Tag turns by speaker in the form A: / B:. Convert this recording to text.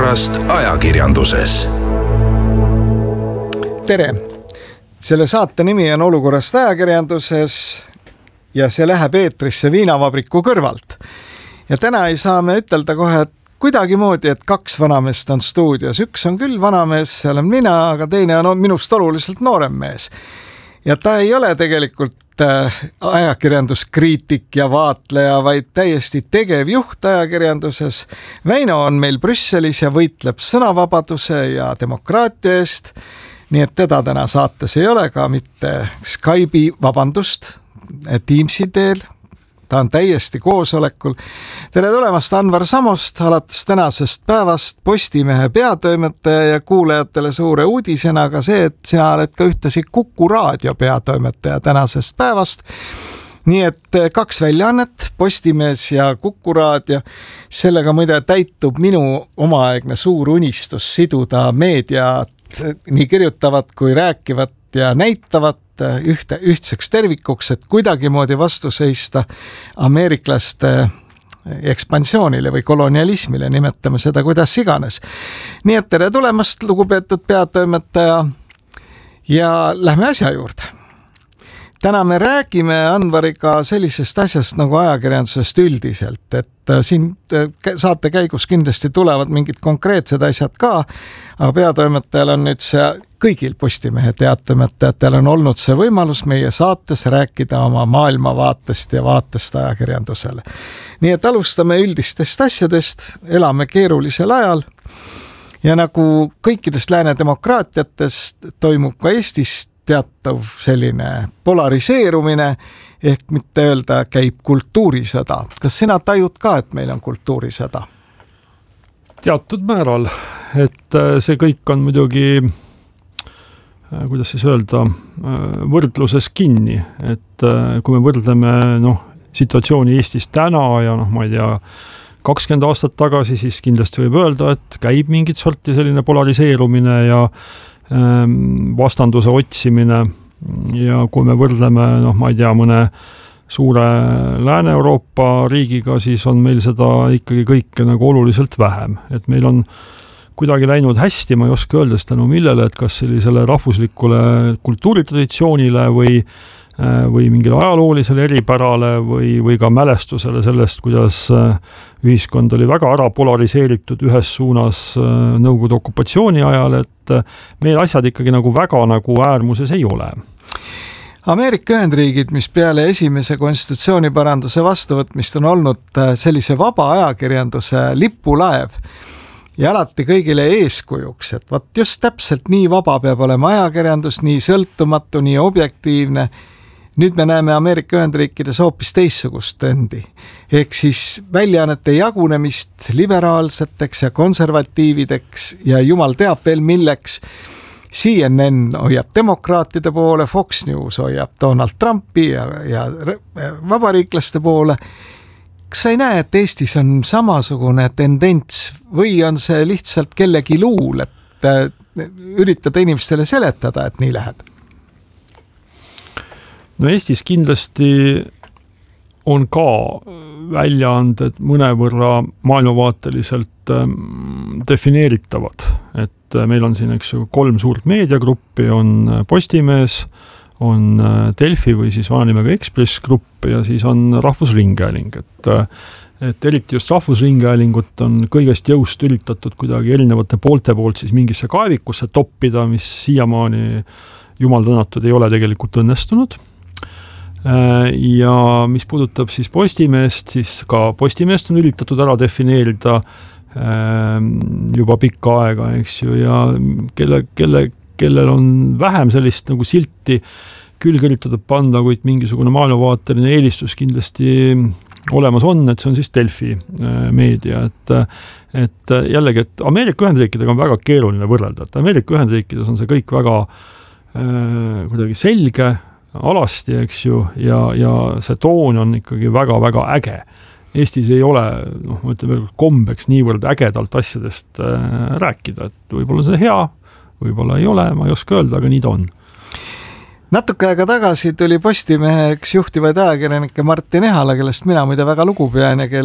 A: olukorrast ajakirjanduses.
B: Tere! Selle saate nimi on Olukorrast ajakirjanduses ja see läheb eetrisse Viinavabriku kõrvalt. Ja täna ei saa me ütelda kohe kuidagimoodi, et kaks vanameest on stuudios. Üks on küll vanamees, seal on mina, aga teine on minust oluliselt noorem mees. Ja ta ei ole tegelikult ajakirjanduskriitik ja vaatleja, vaid täiesti tegevjuht ajakirjanduses. Väino on meil Brüsselis ja võitleb sõnavabaduse ja demokraatia eest. Nii et teda täna saates ei ole ka mitte Skype'i, vabandust, Teamsi teel. Ta on täiesti koosolekul. Tere tulemast, Anvar Samost, alates tänasest päevast Postimehe peatoimetaja ja kuulajatele suure uudisena ka see, et sina oled ka ühtasi Kuku raadio peatoimetaja tänasest päevast. Nii et kaks väljaannet, Postimees ja Kuku raadio. Sellega muide täitub minu omaaegne suur unistus siduda meediat, nii kirjutavat kui rääkivat ja näitavat ühtseks tervikuks, et kuidagimoodi vastu seista ameeriklaste ekspansioonile või kolonialismile, nimetame seda kuidas iganes. Nii et tere tulemast, lugupeetud peatoimetaja, ja lähme asja juurde. Täna me räägime Anvariga sellisest asjast nagu ajakirjandusest üldiselt, et siin saate käigus kindlasti tulevad mingid konkreetsed asjad ka, aga peatoimetajal on nüüd see, kõigil Postimehe teatametajatel on olnud see võimalus meie saates rääkida oma maailmavaatest ja vaatest ajakirjandusele. Nii et alustame üldistest asjadest, elame keerulisel ajal ja nagu kõikidest lääne demokraatiatest toimub ka Eestis teatav selline polariseerumine, ehk mitte öelda käib kultuurisõda. Kas sina tajud ka, et meil on kultuurisõda?
C: Teatud määral, et see kõik on muidugi, kuidas siis öelda, võrdluses kinni, et kui me võrdleme situatsiooni Eestis täna ja ma ei tea, 20 aastat tagasi, siis kindlasti võib öelda, et käib mingit sorti selline polariseerumine ja vastanduse otsimine ja kui me võrdleme, ma ei tea, mõne suure Lääne-Euroopa riigiga, siis on meil seda ikkagi kõike nagu oluliselt vähem. Et meil on kuidagi läinud hästi, ma ei oska öelda seda millele, et kas sellisele rahvuslikule kultuuritraditsioonile või mingile ajaloolisele eripärale või ka mälestusele sellest, kuidas ühiskond oli väga ära polariseeritud ühes suunas Nõukogude okupatsiooni ajal, et meil asjad ikkagi nagu väga nagu äärmuses ei ole.
B: Ameerika Ühendriigid, mis peale esimese konstitutsiooniparanduse vastuvõtmist on olnud sellise vaba ajakirjanduse lipulaev ja alati kõigile eeskujuks, et just täpselt nii vaba peab olema ajakirjandus, nii sõltumatu, nii objektiivne. Nüüd me näeme Ameerika Ühendriikides hoopis teissugust trendi. Ehk siis väljaannete jagunemist liberaalseteks ja konservatiivideks ja jumal teab veel milleks. CNN hoiab demokraatide poole, Fox News hoiab Donald Trumpi ja vabariiklaste poole. Kas sa ei näe, et Eestis on samasugune tendents või on see lihtsalt kellegi luul, et üritada inimestele seletada, et nii läheb?
C: No Eestis kindlasti on ka väljaanded mõnevõrra maailmavaateliselt defineeritavad. Et meil on siin 3 suurt meediagruppi, on Postimees, on Delfi või siis vananimega Ekspress grupp ja siis on Rahvusringhääling. Et eriti just Rahvusringhäälingut on kõigest jõust üritatud kuidagi erinevate poolte poolt siis mingisse kaevikusse toppida, mis siiamaani jumal tänatud ei ole tegelikult õnnestunud. Ja mis puudutab siis Postimeest, siis ka Postimeest on üritatud ära defineerida juba pikka aega, eks ju, ja kellel on vähem sellist nagu silti küll üritatud panda, kuid mingisugune maailmavaateline eelistus kindlasti olemas on, et see on siis Delfi meedia, et jällegi, et Ameerika Ühendriikidega on väga keeruline võrrelda, et Ameerika Ühendriikides on see kõik väga kuidagi selge, alasti, eks ju, ja see toon on ikkagi väga-väga äge. Eestis ei ole, ma ütlen, kombeks niivõrd ägedalt asjadest rääkida, et võib-olla see hea, võib-olla ei ole, ma ei oska öelda, aga nii ta on.
B: Natuke aega tagasi tuli Postimehe üks juhtivaid ajakirjanikke Martin Ehala, kellest mina muide väga lugu pean ja